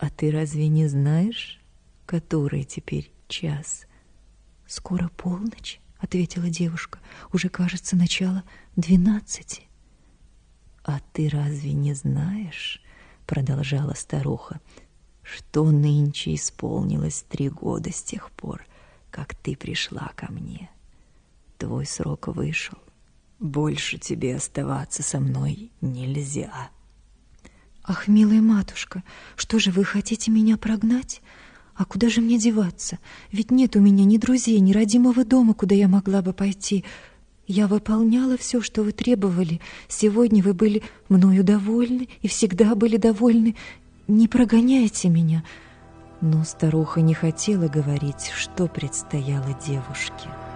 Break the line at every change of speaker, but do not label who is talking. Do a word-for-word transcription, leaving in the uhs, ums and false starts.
А ты разве не знаешь, который теперь час?
Скоро полночь, ответила девушка. Уже, кажется, начало двенадцати.
А ты разве не знаешь, продолжала старуха, что нынче исполнилось три года с тех пор, как ты пришла ко мне? Твой срок вышел. Больше тебе оставаться со мной нельзя.
Ах, милая матушка, что же вы хотите меня прогнать? А куда же мне деваться? Ведь нет у меня ни друзей, ни родимого дома, куда я могла бы пойти. Я выполняла все, что вы требовали. Сегодня вы были мною довольны и всегда были довольны. Не прогоняйте меня.
Но старуха не хотела говорить, что предстояло девушке.